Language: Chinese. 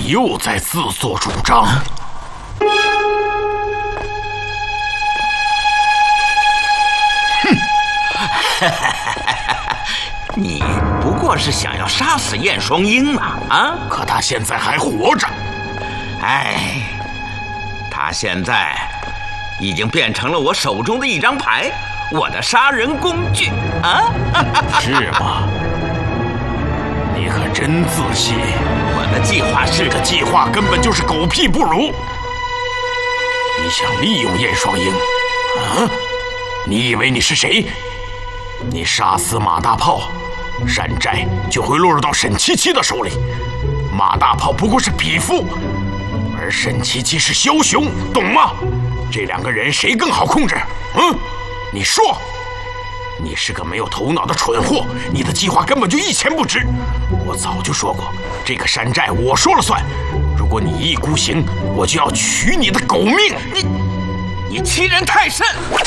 又在自作主张。 哼！你不过是想要杀死燕双鹰嘛？啊！ 可他现在还活着。 哎，他现在已经变成了我手中的一张牌，我的杀人工具啊！ 是吗？你可真自信。 我的计划是， 这个计划根本就是狗屁不如。你想利用燕双鹰？啊？你以为你是谁？你杀死马大炮，山寨就会落入到沈七七的手里。马大炮不过是匹夫，而沈七七是枭雄，懂吗？这两个人谁更好控制？你说。你是个没有头脑的蠢货，你的计划根本就一钱不值。我早就说过，这个山寨我说了算。如果你一意孤行，我就要取你的狗命！ 你欺人太甚！